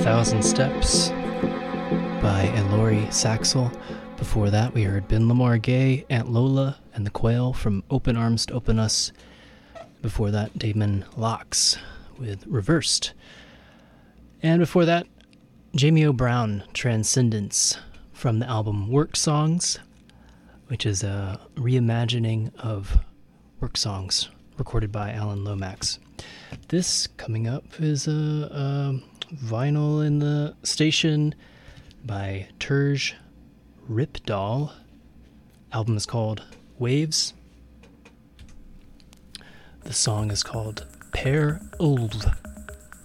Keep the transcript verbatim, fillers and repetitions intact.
Thousand Steps by Elori Saxel. Before that, we heard Ben Lamar Gay, Aunt Lola, and the Quail from Open Arms to Open Us. Before that, Damon Locks with Reversed. And before that, Jamie O'Brown, Transcendence, from the album Work Songs, which is a reimagining of work songs recorded by Alan Lomax. This coming up is a, a vinyl in the station by Terj Ripdahl. Album is called Waves. The song is called Per Ulv.